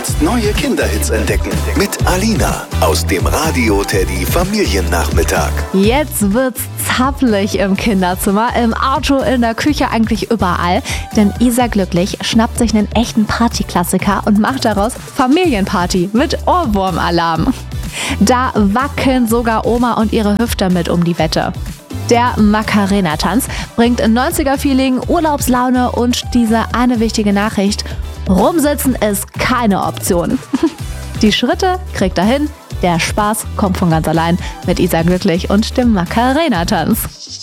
Jetzt neue Kinderhits entdecken mit Alina aus dem Radio Teddy Familiennachmittag. Jetzt wird's zappelig im Kinderzimmer, im Auto, in der Küche, eigentlich überall. Denn Isa Glücklich schnappt sich einen echten Partyklassiker und macht daraus Familienparty mit Ohrwurmalarm. Da wackeln sogar Oma und ihre Hüfter mit um die Wette. Der Macarena-Tanz bringt 90er-Feeling, Urlaubslaune und diese eine wichtige Nachricht: Rumsitzen ist keine Option. Die Schritte kriegt er hin, der Spaß kommt von ganz allein mit Isa Glücklich und dem Macarena-Tanz.